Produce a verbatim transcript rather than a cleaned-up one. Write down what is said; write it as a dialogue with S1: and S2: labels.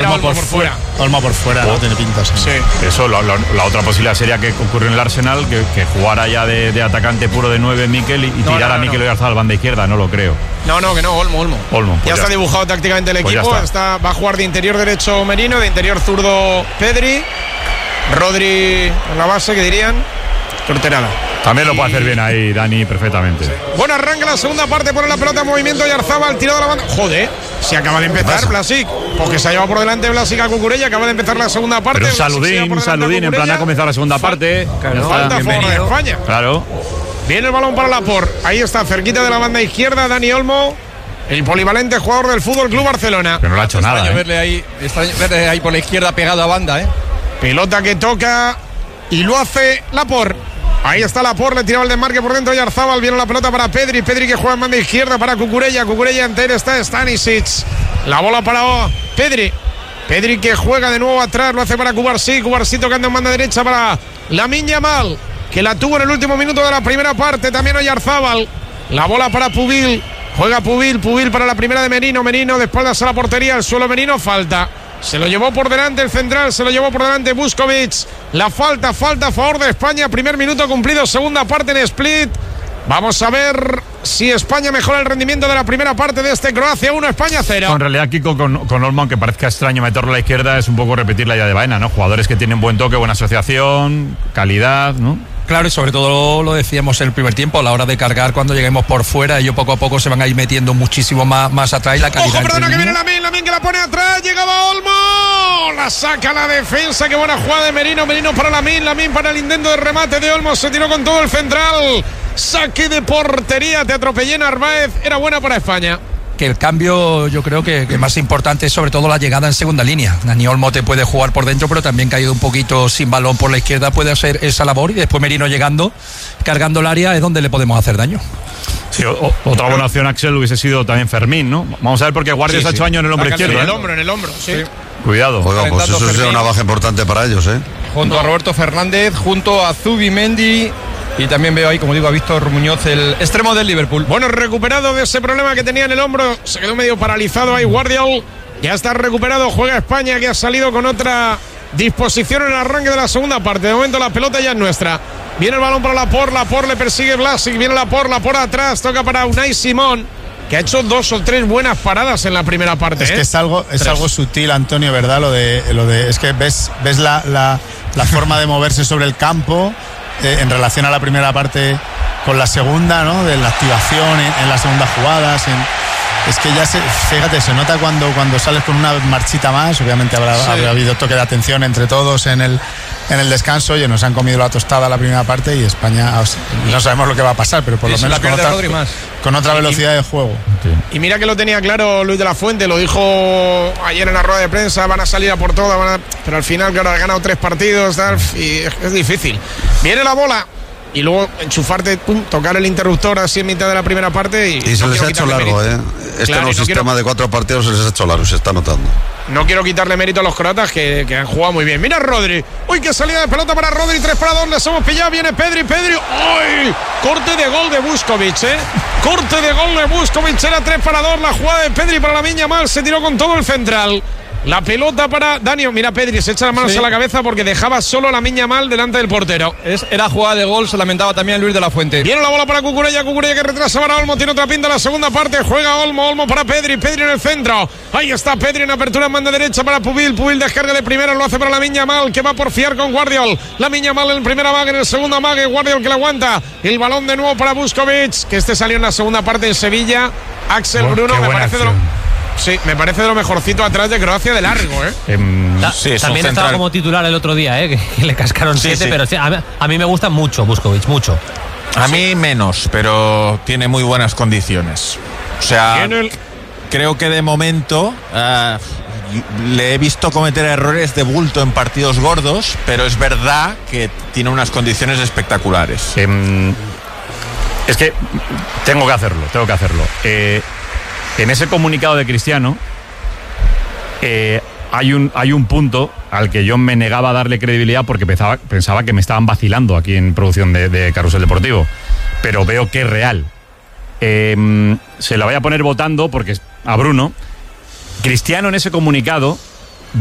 S1: Olmo por, por fuera.
S2: Olmo por fuera, oh. no tiene pinta. Sí.
S3: sí. Eso, la, la, la otra posibilidad sería que ocurrió en el Arsenal, que, que jugara ya de, de atacante puro de nueve Mikel y, y no, tirara no, no, a Mikel Oyarzabal banda izquierda, no lo creo.
S1: No, no, que no, Olmo, Olmo.
S3: Olmo pues
S1: ya, ya está dibujado tácticamente el equipo, pues está. Está, va a jugar de interior derecho Merino, de interior zurdo Pedri, Rodri en la base, que dirían, Torterada.
S3: También lo puede hacer bien ahí Dani perfectamente. Sí.
S1: Bueno, arranca la segunda parte, pone la pelota en movimiento Oyarzabal, tirado de la banda. Joder, se acaba de empezar Blasic, porque se ha llevado por delante Blasic a Cucurella, acaba de empezar la segunda parte.
S3: Pero un saludín, un saludín, en plan ha comenzado la segunda parte.
S1: Claro, falta a favor de España.
S3: Claro.
S1: Viene el balón para Laporte, ahí está, cerquita de la banda izquierda, Dani Olmo, el polivalente jugador del Fútbol Club Barcelona.
S3: Pero no lo ha hecho
S4: extraño
S3: nada. ¿eh?
S4: Verle ahí, extraño verle ahí por la izquierda pegado a banda, ¿eh?
S1: Pelota que toca y lo hace Laporte. Ahí está Laporte, le tiraba el desmarque por dentro Oyarzabal, viene la pelota para Pedri, Pedri que juega en banda izquierda para Cucurella, Cucurella entera está Stanisic, la bola para Pedri, Pedri que juega de nuevo atrás, lo hace para Cubarsí, Cubarsí tocando en banda derecha para Lamine Yamal, que la tuvo en el último minuto de la primera parte, también Oyarzabal, la bola para Pubil, juega Pubil, Pubil para la primera de Merino, Merino de espaldas a la portería, el suelo Merino, falta. Se lo llevó por delante el central, se lo llevó por delante Buscovic. La falta, falta a favor de España. Primer minuto cumplido, segunda parte en Split. Vamos a ver si España mejora el rendimiento de la primera parte de este Croacia uno, España cero.
S3: En realidad, Kiko, con, con Olmo, aunque parezca extraño meterlo a la izquierda, es un poco repetir la idea de Baena, ¿no? Jugadores que tienen buen toque, buena asociación, calidad, ¿no?
S4: Claro, y sobre todo lo decíamos en el primer tiempo, a la hora de cargar cuando lleguemos por fuera, ellos poco a poco se van a ir metiendo muchísimo más, más atrás y la calidad.
S1: Ojo, perdona, que viene Lamine, Lamine que la pone atrás, llegaba Olmo, la saca la defensa, qué buena jugada de Merino, Merino para Lamine, Lamine para el intento de remate de Olmo, se tiró con todo el central, saque de portería, te atropellé Narváez, era buena para España.
S4: Que el cambio yo creo que, que más importante es sobre todo la llegada en segunda línea. Dani Olmo te puede jugar por dentro, pero también caído un poquito sin balón por la izquierda puede hacer esa labor, y después Merino llegando, cargando el área, es donde le podemos hacer daño.
S3: Sí, o, otra buena opción, Axel, hubiese sido también Fermín, ¿no? Vamos a ver, porque Guardia sí, ha hecho sí. año en el hombro izquierdo.
S1: En el
S3: ¿eh?
S1: hombro, en el hombro, sí. sí.
S3: Cuidado.
S5: Oiga, pues eso sería una baja importante para ellos, ¿eh?
S4: Junto no. a Roberto Fernández, junto a Zubimendi. Y también veo ahí, como digo, a Víctor Muñoz, el extremo del Liverpool.
S1: Bueno, recuperado de ese problema que tenía en el hombro, se quedó medio paralizado ahí Guardiol. Ya está recuperado, juega España, que ha salido con otra disposición en el arranque de la segunda parte. De momento la pelota ya es nuestra. Viene el balón para Laporte, Laporte le persigue Blasic, viene Laporte, Laporte atrás, toca para Unai Simón, que ha hecho dos o tres buenas paradas en la primera parte.
S2: Es
S1: ¿eh?
S2: que es algo, es algo sutil, Antonio, ¿verdad? Lo de, lo de, es que ves, ves la, la, la forma de moverse sobre el campo. Eh, en relación a la primera parte con la segunda, ¿no? De la activación en, en las segundas jugadas, en, es que ya se, fíjate, se nota cuando, cuando sales con una marchita más. Obviamente habrá, sí. habrá habido toque de atención entre todos en el, en el descanso. Oye, nos han comido la tostada la primera parte y España, no sabemos lo que va a pasar, pero por lo menos con otra, con otra velocidad de juego.
S1: Sí. Y mira que lo tenía claro Luis de la Fuente, lo dijo ayer en la rueda de prensa, van a salir a por todas, van a, pero al final, claro, ha ganado tres partidos, tal, y es, es difícil. Viene la bola y luego enchufarte, pum, tocar el interruptor así en mitad de la primera parte. Y,
S5: y se
S1: no
S5: les ha hecho largo, mérito. ¿eh? Este claro, nuevo no sistema quiero... de cuatro partidos se les ha hecho largo, se está notando.
S1: No quiero quitarle mérito a los croatas que, que han jugado muy bien. Mira Rodri. Uy, qué salida de pelota para Rodri. tres para dos. Les hemos pillado. Viene Pedri. Pedri. ¡Uy! Corte de gol de Buscovic, ¿eh? Corte de gol de Buscovic. Era tres para dos. La jugada de Pedri para Lamine Yamal. Se tiró con todo el central. La pelota para Dani. Mira, Pedri se echa las manos sí. a la cabeza porque dejaba solo a Lamine Yamal delante del portero.
S4: Es, era jugada de gol, se lamentaba también Luis de la Fuente.
S1: Viene la bola para Cucurella. Cucurella que retrasa para Olmo. Tiene otra pinta en la segunda parte. Juega Olmo. Olmo para Pedri. Pedri en el centro. Ahí está Pedri en apertura en banda derecha para Pubil. Pubil descarga de primera. Lo hace para Lamine Yamal, que va por fiar con Guardiol. Lamine Yamal en el primer amague, en el segundo amague. Guardiol que la aguanta. El balón de nuevo para Buscovic, que este salió en la segunda parte en Sevilla. Axel oh, Bruno, me parece de lo... Sí, me parece de lo mejorcito atrás de Croacia de largo, ¿eh?
S6: eh Ta sí, también estaba como titular el otro día, ¿eh? Que le cascaron sí, siete, sí. pero sí, a, mí, a mí me gusta mucho Buscovic, mucho.
S7: A sí. mí menos, pero tiene muy buenas condiciones. O sea, el... creo que de momento uh, le he visto cometer errores de bulto en partidos gordos, pero es verdad que tiene unas condiciones espectaculares.
S3: Eh, es que tengo que hacerlo, tengo que hacerlo. Eh... En ese comunicado de Cristiano eh, hay, un, hay un punto al que yo me negaba a darle credibilidad porque pensaba, pensaba que me estaban vacilando aquí en producción de, de Carrusel Deportivo, pero veo que es real. Eh, se la voy a poner votando porque a Bruno. Cristiano en ese comunicado